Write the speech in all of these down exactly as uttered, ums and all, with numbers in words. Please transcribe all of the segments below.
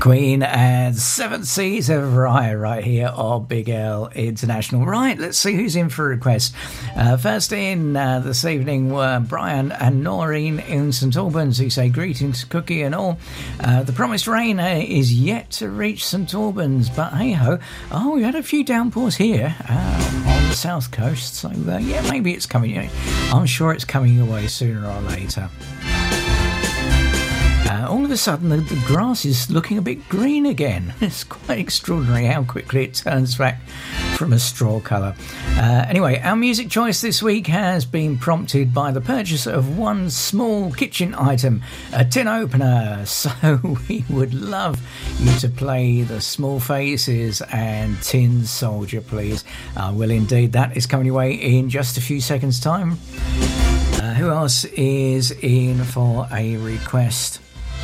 Queen and Seven Seas of Rye right here on Big L International. Right, let's see who's in for a request. Uh, first in uh, this evening were Brian and Noreen in St Albans, who say greetings, Cookie and all. Uh, the promised rain uh, is yet to reach St Albans, but hey ho. Oh, we had a few downpours here uh, on the south coast, so uh, yeah, maybe it's coming. I'm sure it's coming your way sooner or later. Uh, all of a sudden, the, the grass is looking a bit green again. It's quite extraordinary how quickly it turns back from a straw colour. Uh, anyway, our music choice this week has been prompted by the purchase of one small kitchen item, a tin opener. So we would love you to play the Small Faces and Tin Soldier, please. Uh, well, indeed, that is coming your way in just a few seconds' time. Uh, who else is in for a request?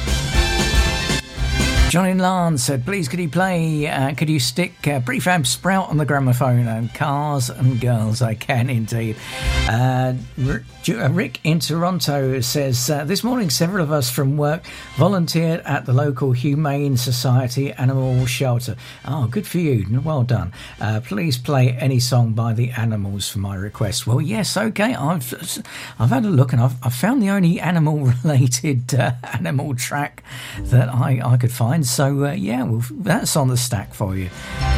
Johnny Lance said, please could you play, uh, could you stick uh, Prefab Sprout on the gramophone and Cars and Girls? I can indeed. Uh, Rick in Toronto says, uh, this morning several of us from work volunteered at the local Humane Society Animal Shelter. Oh, good for you. Well done. Uh, please play any song by the Animals for my request. Well, yes, okay. I've I've had a look and I've, I've found the only animal-related uh, animal track that I, I could find. So, uh, yeah, well, that's on the stack for you.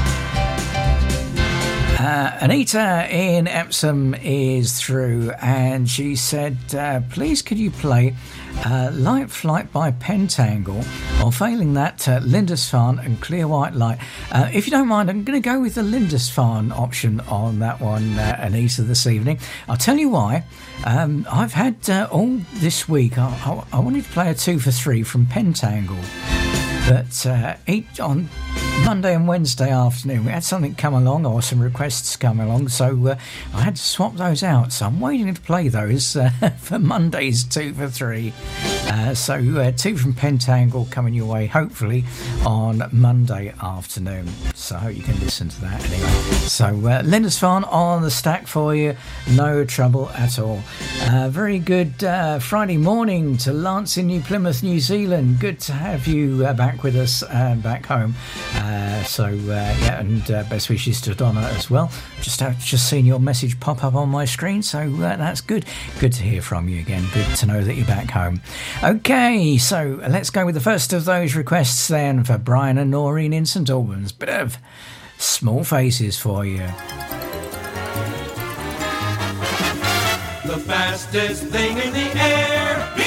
Uh, Anita in Epsom is through, and she said, uh, please could you play uh, Light Flight by Pentangle, or failing that, uh, Lindisfarne and Clear White Light. Uh, if you don't mind, I'm going to go with the Lindisfarne option on that one, uh, Anita, this evening. I'll tell you why. Um, I've had uh, all this week, I, I, I wanted to play a two for three from Pentangle. But uh, each, on Monday and Wednesday afternoon, we had something come along, or some requests come along, so uh, I had to swap those out. So I'm waiting to play those uh, for Monday's two for three. Uh, so uh, two from Pentangle coming your way, hopefully, on Monday afternoon. So I hope you can listen to that anyway. So uh, Lindisfarne on the stack for you, no trouble at all. Uh, very good uh, Friday morning to Lance in New Plymouth, New Zealand. Good to have you uh, back with us uh, back home. Uh, so uh, yeah, and uh, best wishes to Donna as well. Just uh, just seen your message pop up on my screen, so uh, that's good. Good to hear from you again. Good to know that you're back home. Okay, so let's go with the first of those requests then for Brian and Noreen in St Albans. Bit of Small Faces for you. The fastest thing in the air